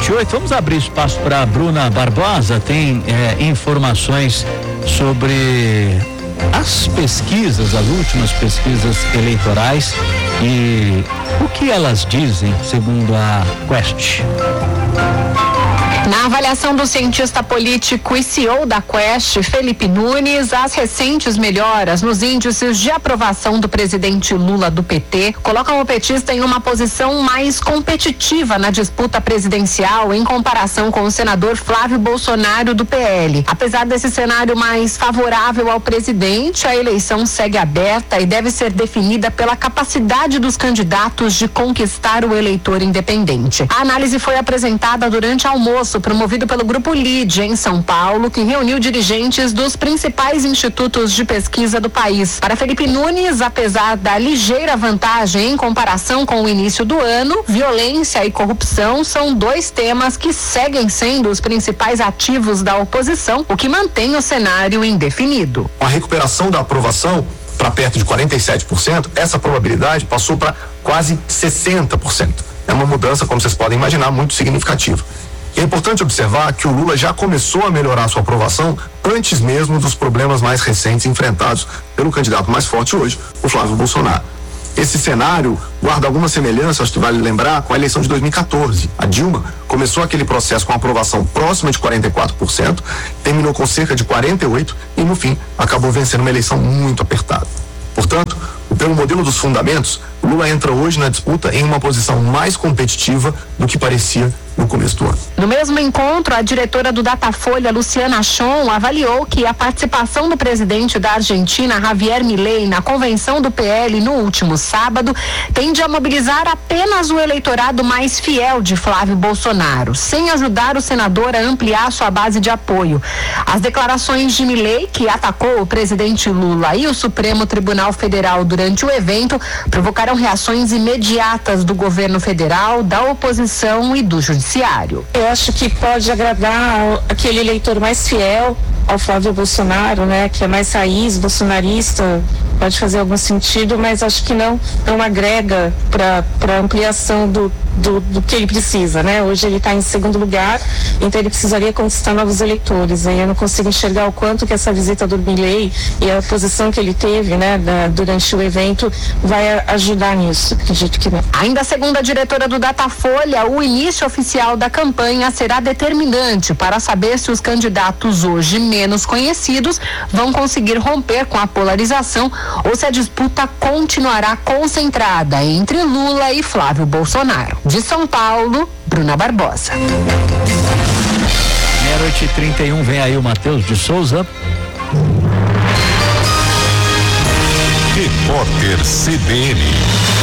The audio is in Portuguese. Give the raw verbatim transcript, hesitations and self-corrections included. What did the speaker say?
e oito, vamos abrir espaço para Bruna Barbosa, tem é, informações sobre as pesquisas, as últimas pesquisas eleitorais e o que elas dizem, segundo a Quest. Na avaliação do cientista político e C E O da Quest, Felipe Nunes, as recentes melhoras nos índices de aprovação do presidente Lula do P T colocam o petista em uma posição mais competitiva na disputa presidencial em comparação com o senador Flávio Bolsonaro do P L. Apesar desse cenário mais favorável ao presidente, a eleição segue aberta e deve ser definida pela capacidade dos candidatos de conquistar o eleitor independente. A análise foi apresentada durante almoço promovido pelo Grupo Lide, em São Paulo, que reuniu dirigentes dos principais institutos de pesquisa do país. Para Felipe Nunes, apesar da ligeira vantagem em comparação com o início do ano, violência e corrupção são dois temas que seguem sendo os principais ativos da oposição, o que mantém o cenário indefinido. Com a recuperação da aprovação para perto de quarenta e sete por cento, essa probabilidade passou para quase sessenta por cento. É uma mudança, como vocês podem imaginar, muito significativa. E é importante observar que o Lula já começou a melhorar sua aprovação antes mesmo dos problemas mais recentes enfrentados pelo candidato mais forte hoje, o Flávio Bolsonaro. Esse cenário guarda alguma semelhança, acho que vale lembrar, com a eleição de dois mil e quatorze. A Dilma começou aquele processo com aprovação próxima de quarenta e quatro por cento, terminou com cerca de quarenta e oito por cento e, no fim, acabou vencendo uma eleição muito apertada. Portanto, pelo modelo dos fundamentos, Lula entra hoje na disputa em uma posição mais competitiva do que parecia no começo do ano. No mesmo encontro, a diretora do Datafolha, Luciana Chon, avaliou que a participação do presidente da Argentina, Javier Milei, na convenção do P L no último sábado, tende a mobilizar apenas o eleitorado mais fiel de Flávio Bolsonaro, sem ajudar o senador a ampliar sua base de apoio. As declarações de Milei, que atacou o presidente Lula e o Supremo Tribunal Federal durante o evento, provocaram reações imediatas do governo federal, da oposição e do judiciário. Eu acho que pode agradar aquele eleitor mais fiel ao Flávio Bolsonaro, né, que é mais raiz, bolsonarista, pode fazer algum sentido, mas acho que não, não agrega para para ampliação do, do, do que ele precisa, né? Hoje ele está em segundo lugar, então ele precisaria conquistar novos eleitores. Aí eu não consigo enxergar o quanto que essa visita do Milei e a posição que ele teve, né, da, durante o evento vai ajudar nisso. Acredito que não. Ainda segundo a diretora do Datafolha, o início oficial da campanha será determinante para saber se os candidatos hoje menos conhecidos vão conseguir romper com a polarização ou se a disputa continuará concentrada entre Lula e Flávio Bolsonaro. De São Paulo, Bruna Barbosa. Meia-noite e trinta e um, vem aí o Matheus de Souza. Repórter C B N.